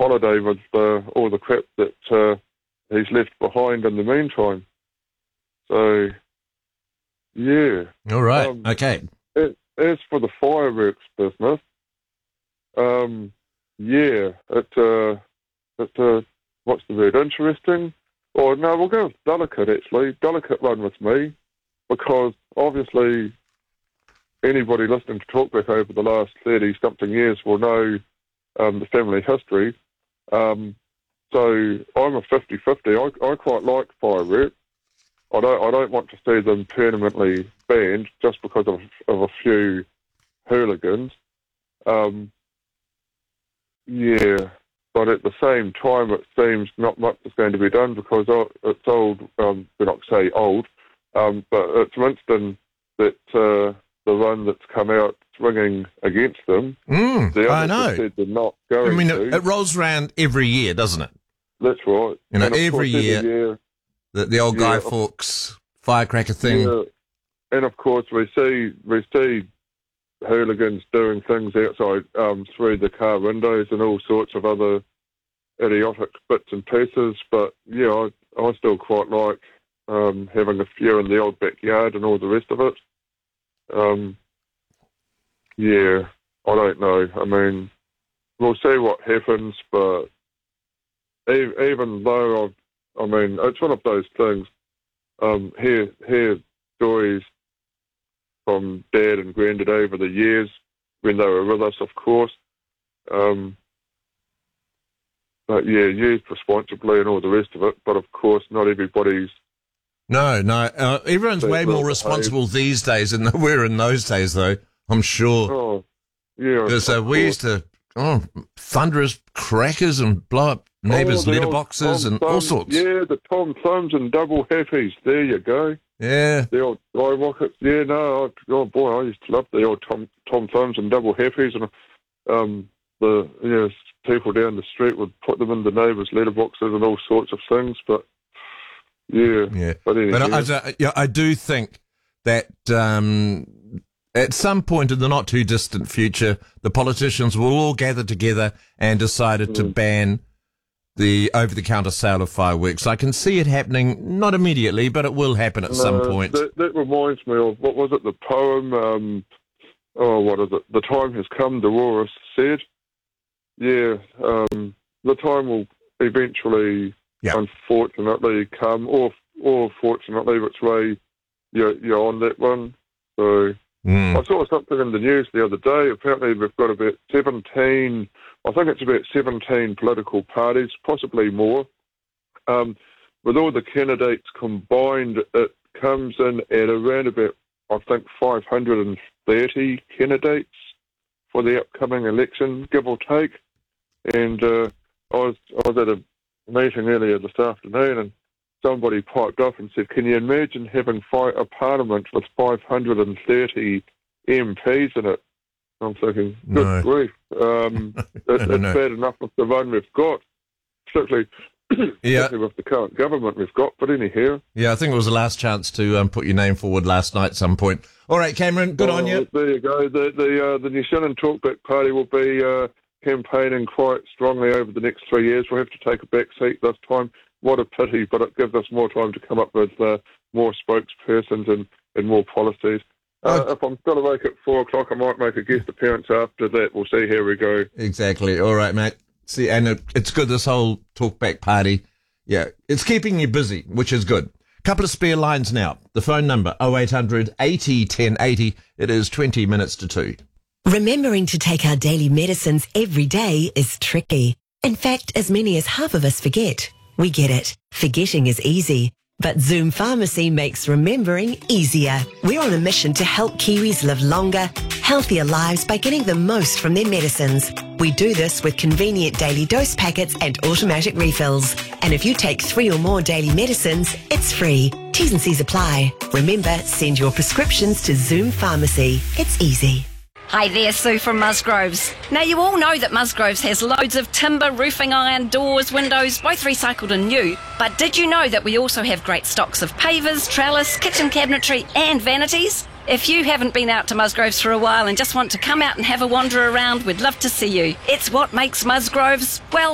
holiday with all the crap that he's left behind in the meantime. So, yeah. All right. Okay. As for the fireworks business, it's what's the word? Interesting. Or no, we'll go with delicate. Actually, delicate run with me, because obviously anybody listening to Talkback over the last 30-something years will know the family history. So I'm a 50-50. I quite like fireworks. I don't want to see them permanently banned just because of a few hooligans. But at the same time, it seems not much is going to be done because it's old. We're not say old, but it's Winston that the one that's come out swinging against them. I know. Said they're not going to. It rolls around every year, doesn't it? That's right. Every year the old Guy Fawkes firecracker thing. Yeah. And of course, we see hooligans doing things outside through the car windows and all sorts of other idiotic bits and pieces. But yeah, I still quite like having a few in the old backyard and all the rest of it. I don't know. I mean, we'll see what happens, but even though it's one of those things. Hear stories from Dad and Grandad over the years when they were with us, of course. But yeah, used responsibly and all the rest of it. But of course, not everybody's. No. Everyone's way more responsible these days than they were in those days, though. I'm sure. Oh, yeah. Because we used to thunderous crackers and blow up neighbours' letterboxes and all sorts. Yeah, the Tom Thumbs and double happies. There you go. Yeah. The old skyrockets. Yeah, no. I used to love the old Tom Thumbs and double happies, and people down the street would put them in the neighbours' letterboxes and all sorts of things. But yeah. But anyway, I do think that at some point in the not too distant future, the politicians will all gather together and decided to ban the over-the-counter sale of fireworks. I can see it happening, not immediately, but it will happen at some point. That reminds me of, what was it, the poem, what is it? The time has come, Dolores said. Yeah, the time will eventually, unfortunately, come, or fortunately, which way you're on that one. So I saw something in the news the other day. Apparently we've got about 17 political parties, possibly more. With all the candidates combined, it comes in at around about, I think, 530 candidates for the upcoming election, give or take. And I was at a meeting earlier this afternoon, and somebody piped up and said, can you imagine having a parliament with 530 MPs in it? I'm thinking, good grief. It's bad enough with the one we've got, particularly with the current government we've got. But anyhow. Yeah, I think it was the last chance to put your name forward last night at some point. All right, Cameron, good on you. There you go. The New Zealand Talkback Party will be campaigning quite strongly over the next 3 years. We'll have to take a back seat this time. What a pity, but it gives us more time to come up with more spokespersons and more policies. If I'm still awake at 4 o'clock, I might make a guest appearance after that. We'll see how we go. Exactly. All right, mate. See, and it's good, this whole Talkback Party. Yeah, it's keeping you busy, which is good. Couple of spare lines now. The phone number, 0800 80 1080. It is 20 minutes to 2. Remembering to take our daily medicines every day is tricky. In fact, as many as half of us forget. We get it. Forgetting is easy. But Zoom Pharmacy makes remembering easier. We're on a mission to help Kiwis live longer, healthier lives by getting the most from their medicines. We do this with convenient daily dose packets and automatic refills. And if you take 3 or more daily medicines, it's free. T's and C's apply. Remember, send your prescriptions to Zoom Pharmacy. It's easy. Hi there, Sue from Musgroves. Now, you all know that Musgroves has loads of timber, roofing iron, doors, windows, both recycled and new. But did you know that we also have great stocks of pavers, trellis, kitchen cabinetry and vanities? If you haven't been out to Musgroves for a while and just want to come out and have a wander around, we'd love to see you. It's what makes Musgroves, well,